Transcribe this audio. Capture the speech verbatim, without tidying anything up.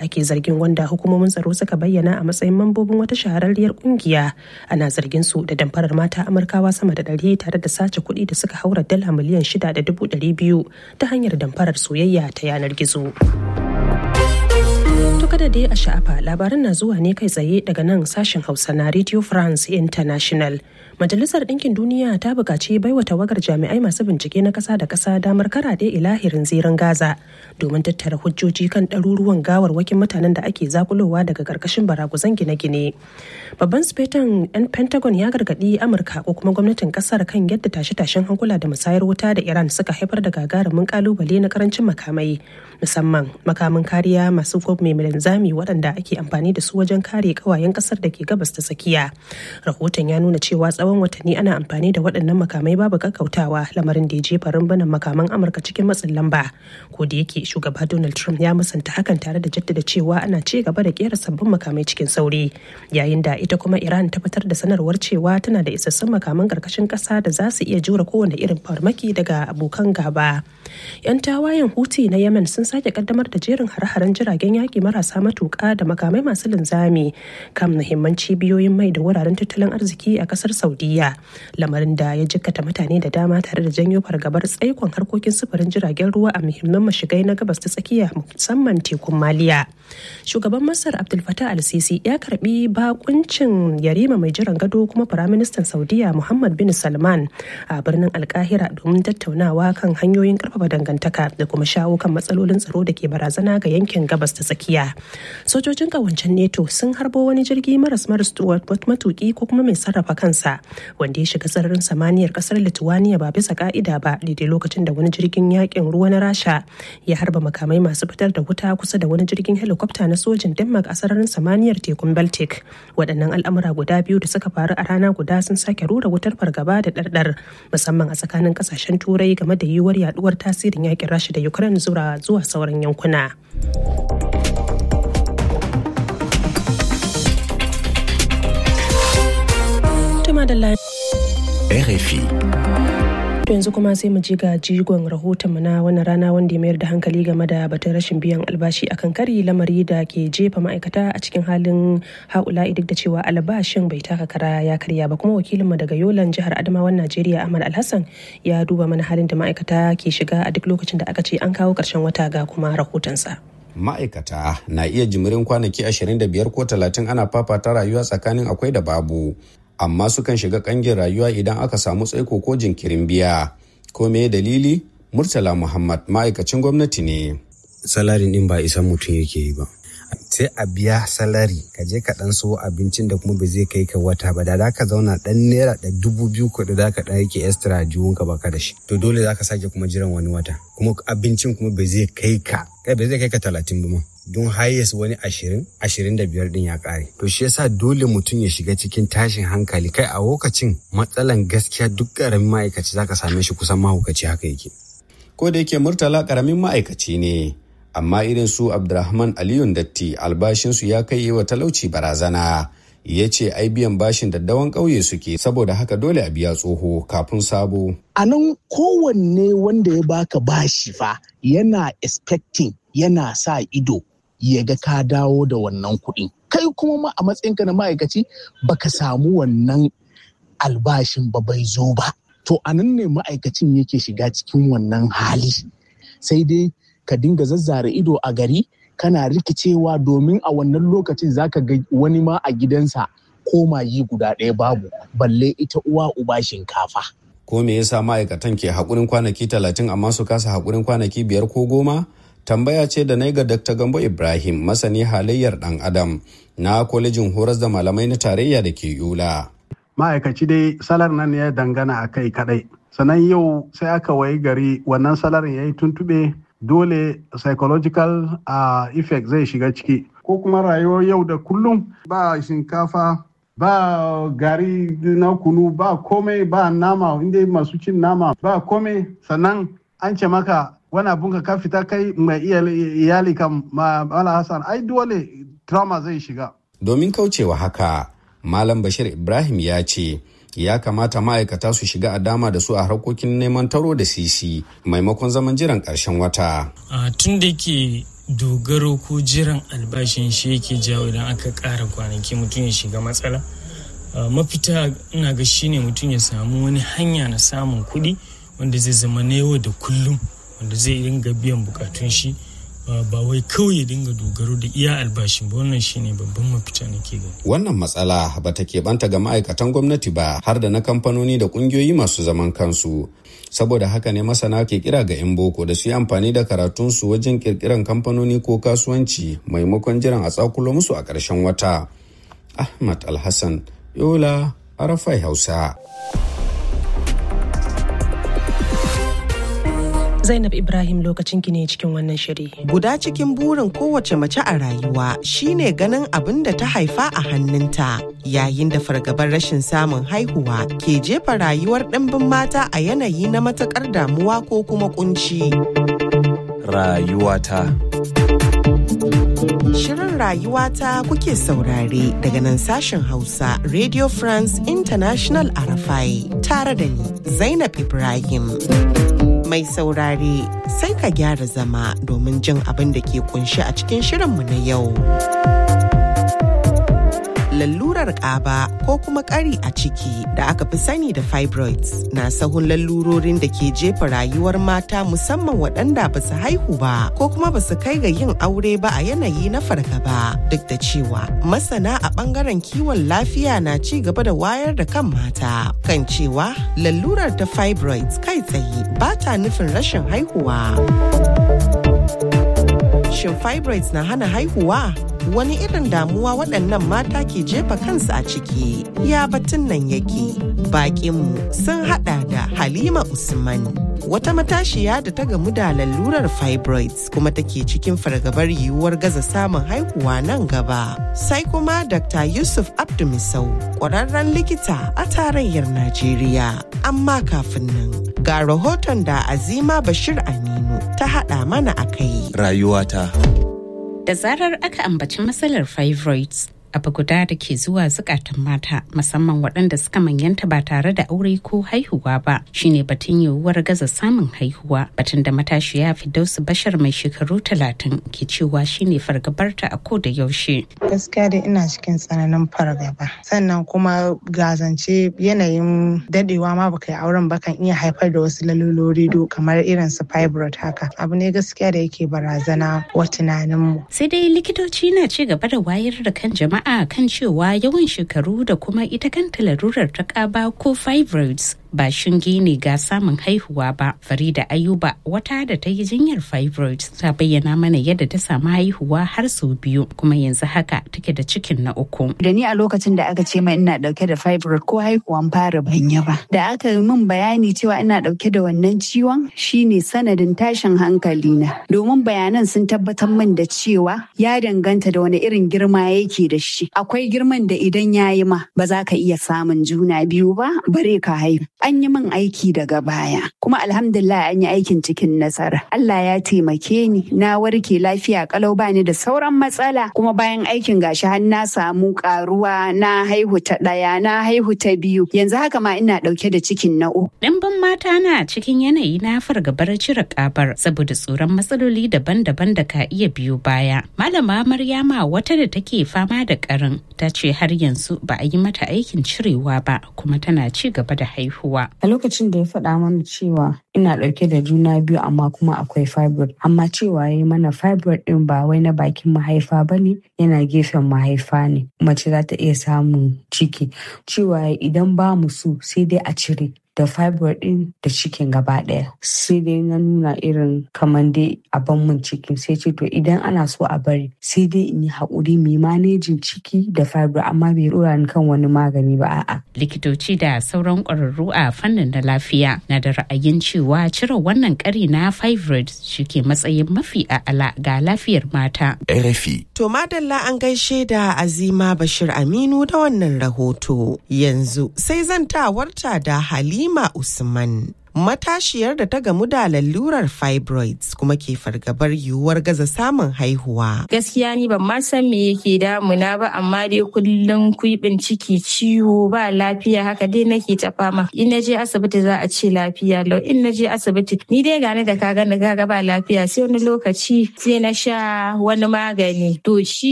ake zargin, wanda hukumomin tsaro suka bayyana a matsayin mambobin wata shahararriyar kungiya. Ana zargin su da damfarar mata Amurkawa sama da ɗari tare da sace kuɗi da suka haura dala miliyan shida da dubu ɗari biyu ta hanyar damfarar soyayya ta yanar gizo. To kada dai a sha'afa, labaran na zuwa ne kai tsaye daga nan sashen Hausa na Radio France International. Majalisar Ɗinkin Duniya ta buƙaci baiwa tawagar jami'ai masu bincike na ƙasa da ƙasa damar karaɗe ilahirin zirin Gaza domin tattara hujjoji kan ɗaruruwan gawarwakin mutanen da ake zakulowa daga ƙarƙashin baraguzan gine-gine. Babban sufetan 'yan Pentagon ya gargaɗi Amurka ko kuma gwamnatin ƙasar kan yadda tashe-tashen hankula da musayar wuta da Iran suka haifar da gagarumin ƙalubale na ƙarancin makamai, musamman makamin kariya masu mai linzami waɗanda ake amfani da su wajen kare ƙawayen ƙasar da ke gabas ta tsakiya. Rahoton ya nuna cewa tsawon watanni ana amfani da waɗannan makamai babu kakkautawa, lamarin da ya jefa rumbunan makaman Amurka cikin matsin lamba. Ko da yake shugaba Donald Trump ya musanta hakan tare da jaddada cewa ana ci gaba da kera sabbin makamai cikin sauri, yayin da ita kuma Iran ta fitar da sanarwar cewa tana da isassun makaman ƙarƙashin ƙasa da za su iya jure kowane irin farmaki daga abokan gaba. 'Yan tawayen Houthi na Yemen sun sake kaddamar da jerin hare-haren jiragen yaƙi marasa matuƙa da makamai masu linzami kan muhimman cibiyoyin mai da wuraren tattalin arziki a ƙasar Saudiya, lamarin da ya jikkata mutane da dama tare da janyo fargabar tsaikon harkokin sufurin jiragen ruwa a muhimman mashigai na gabas ta tsakiya, musamman tekun Maliya. Shugaban Masar Abdul Fattah al-Sisi ya karbi bakuncin yarima mai jiran gado kuma firaministan Saudiya Muhammad bin Salman a birnin Alkahira domin tattaunawa kan hanyoyin karfafa dangantaka da kuma shawo kan matsalolin tsaro da ke barazana ga yankin gabas ta tsakiya. Sojojin kawancen NATO sun harbo wani jirgi maras maras matuki ko kuma mai sarrafa kansa wanda ya shiga sararin samaniyar kasar Lithuania ba bisa ka'ida ba, daidai lokacin da wani jirgin yakin ruwa na Rasha ya harba makamai masu fitar da wuta kusa da wani jirgin helicopter na sojin Denmark a sararin samaniyar tekun Baltic. Waɗannan al'amura guda biyu da suka faru a rana guda sun sake rura wutar fargaba da ɗarɗar, musamman a tsakanin ƙasashen Turai game da yiwuwar yaduwar tasirin yakin Rasha da Ukraine zuwa zuwa sauran yankuna. R F I. To yanzu kuma sai mu ji ga jigon rahotonmu na wannan rana, wanda ya mayar da hankali game da batun rashin biyan albashi akan kari, lamari da ke jefa ma'aikata a cikin halin haula'i duk da cewa albashin bai taka kara ya karya ba. Kuma wakilinmu daga Yolan jihar Adamawan Najeriya Ahmad Alhassan ya duba mana halin da ma'aikata ke shiga a duk lokacin da aka ce an kawo ƙarshen wata, ga kuma rahotonsa. Ma'aikata na iya jimirin kwanaki ashirin da biyar ko talatin ana fafata rayuwa tsakanin akwai da babu, amma sukan shiga kangin rayuwa idan aka samu tsaiko ko jinkirin biya. Ko me dalili? Murtala Muhammad ma'aikacin gwamnati ne. Salarin din ba isan mutum yake yi ba. Sai a biya salari ka je ka dan so abincin da kuma ba zai kai ka wata ba, da ka zauna dan naira da dubu biyu ko da ka dan yake extra jiwon ka baka da shi, to dole zaka sake kuma jiran wani wata, kuma abincin kuma ba zai kai ka kai ba zai kai ka talatin ba ma, don highest wani ashirin ashirin da biyar din ya kare. To shi yasa dole mutum ya shiga cikin tashin hankali. Kai a lokacin matsalan gaskiya duk karamin ma'aikaci zaka same shi kusan mahaukaci haka yake. Ko da yake Murtala karamin ma'aikaci ne, amma irin su Abdurrahman Aliyun Datti albashinsu ya kai wa talauci barazana. Ya ce ai biyan bashin daddawan ƙauye suke, saboda haka dole a biya tsoho kafin sabo. A nan kowanne wanda ya baka bashi fa yana expecting, yana sa ido ya ga ka dawo da wannan kuɗi. Kai kuma ma a matsayinka na ma'aikaci baka samu wannan albashin ba, bai zo ba. To a nan ne ma'aikacin yake shiga cikin wannan hali. Sai dai ka dinga zazzara ido a gari, kana rikicewa, domin a wannan lokacin zaka ga wani ma a gidansa komayi guda ɗaya babu, balle ita uwa uba shinkafa. Ko me yasa ma'aikatan ke haƙurin kwanaki talatin amma su kasa haƙurin kwanaki biyar ko goma? Tambaya ce da na yi ga Dakta Gambo Ibrahim, masani halayyar ɗan Adam na kwalejin horas da malamai na tarayya da ke Yola. Ma'aikaci dai salar nan ya dangana a kai kaɗai. Sannan yau sai aka wayi gari wannan salarin ya yi tuntuɓe, dole psychological uh, effect zai shiga ciki. Ko kuma rayuwar yau da kullum, ba shinkafa, ba gari na kunu, ba komai, ba nama, inda masu cin nama, ba komai. Sannan an ce maka wani abun ka fita kai mai iyali kan Mala Hassan, ai dole trauma zai shiga. Domin kaucewa haka, Malam Bashir Ibrahim ya ce ya kamata ma'aikata su shiga a dama da su a harkokin neman taro da sisi maimakon zaman jiran ƙarshen wata. Tun da ke dogaro ko jiran albashin shi yake jawo idan aka ƙara kwanaki mutum ya shiga matsala. Mafita ina ga shine mutum ya samu wani hanya na samun kuɗi wanda zai zama na yau da kullum, wanda zai dinga biyan bukatun shi, ba wai kawai ya dinga dogaro da iya albashin ba. Wannan shine babban mafita nake gani. Wannan matsala ba ta keɓanta ga ma'aikatan gwamnati ba, har da na kamfanoni da ƙungiyoyi masu zaman kansu. Saboda haka ne masana ke kira ga 'yan boko da su yi amfani da karatunsu wajen ƙirƙiran kamfanoni ko kasuwanci maimakon jiran a tsakulo musu a ƙarshen wata. Ahmad Alhassan, Yola, Arafai Hausa. Zainab Ibrahim, lokacin ki ne cikin wannan shiri. Guda cikin burin kowace mace a rayuwa shine ganin abin da ta haifa a hannunta, yayin da fargabar rashin samun haihuwa ke jefa rayuwar ɗimbin mata a yanayi na matuƙar damuwa ko kuma kunci. Rayuwata. Shirin Rayuwata kuke saurare daga nan sashen Hausa Radio France International Arafai, tare da ni Zainab Ibrahim. Mai saurare sai ka gyara zama domin jin abin da ke kunshi a cikin shirinmu na yau. Lalurar ƙaba ko kuma ƙari a ciki da aka fi sani da fibroids na sahun lalurorin da ke jefa rayuwar mata, musamman waɗanda ba su haihu ba ko kuma ba su kai ga yin aure ba a yanayi na fargaba. Duk da cewa masana a ɓangaren kiwon lafiya na ci gaba da wayar da kan mata kan cewa lalurar ta fibroids kai tsaye ba ta nufin rashin haihuwa. Shin fibroids na hana haihuwa? Wani irin damuwa waɗannan mata ke jefa kansu a ciki? Ya batun nan yake. Baƙinmu sun haɗa da Halima Usman, wata matashiya da ta gamu da lalurar fibroids kuma take cikin fargabar yiwuwar gaza samun haihuwa nan gaba. Sai kuma Doctor Yusuf Abdu Misau, ƙwararren likita a tarayyar Najeriya. Amma kafin nan, ga rahoton da Azima Bashir Aminu ta haɗa mana a kai. Rayuwata. Da zarar aka ambaci matsalar fibroids, abu guda da ke zuwa zukatan mata, musamman waɗanda suka manyanta ba tare da aure ko haihuwa ba, shine batun yiwuwar gaza samun haihuwa. Batun da matashiya Firdausu Bashar mai shekaru talatin ke cewa shine fargabarta a ko da yaushe. Gaskiya dai ina cikin tsananin fargaba. Sannan kuma gazance yanayin dadewa ma baka yi auren ba kan iya haifar da wasu lalurori do kamar irin su fibroid haka. Abu ne gaskiya da yake barazana wa tunaninmu. Sai dai likitoci na ci gaba da wayar da kan jama'a kan cewa yawan shekaru da kuma ita kanta larurar ta ƙaba ko fibroids ba shinge ne ga samun haihuwa ba. Farida Ayuba, wata da ta yi jinyar fibroids, ta bayyana mana yadda ta samu haihuwa har sau biyu, kuma yanzu haka take da cikin na uku. Da ni a lokacin da aka ce mai ina dauke da fibroid ko haihuwan fara banya ba. Da aka yi min bayani cewa ina dauke da wannan ciwon shine sanadin tashin hankali na. Domin bayanan sun tabbatar min da cewa ya danganta da wani irin girma yake da shi. Akwai girman da idan yayi ma ba za ka iya samun juna biyu ba, bare ka haihu. An yi min aiki daga baya, kuma alhamdulillah an yi aikin cikin nasara. Allah ya taimake ni, na warke lafiya kalau bani da sauran matsala, kuma bayan aikin gashi har na samu karuwa, na haihu ta ɗaya, na haihu ta biyu. Yanzu haka ma ina ɗauke da cikin na uku. Ɗimbin mata na cikin yanayi na fargabar cire ƙabar saboda tsoron matsaloli daban-daban da ka iya biyo baya. Malama Maryama, wata da take fama da ƙarin, ta ce har yanzu ba a yi mata aikin cirewa ba, kuma tana ci gaba da haihuwa. A lokacin da ya faɗa mana cewa ina ɗauke da juna biyu amma kuma akwai fibroid, amma cewa ya yi mana fibroid ɗin ba wai na bakin mahaifa ba ne, yana gefen mahaifa ne. Mace za ta iya samun ciki. Cewa idan ba mu so sai dai a cire da fibroid din da cikin gaba ɗaya. Sai dai na nuna irin kamar dai a ban mun cikin, sai ce to idan ana so a bari sai dai in yi haƙuri mai manejin ciki da fibroid, amma bai ɗora ni kan wani magani ba, a'a. Likitoci da sauran ƙwararru a fannin na lafiya na da ra'ayin cewa cire wannan ƙari na fibroid shi ke matsayin mafi a'ala ga lafiyar mata. R F I. To madalla, an gaishe da Azima Bashir Aminu da wannan rahoto. Yanzu sai zantawarta da Halima Usman, matashiyar da ta gamu da lalurar fibroids kuma ke fargabar yiwuwar gaza samun haihuwa. Gaskiya ni ban ma san me yake damuna ba, amma dai kullum kuibin ciki, ciwo, ba lafiya, haka dai nake ta fama. In na je asibiti za a ce lafiya lau, in na je asibiti ni dai gane da kaga na gaga ba lafiya sai wani lokaci sai na sha wani magani to shi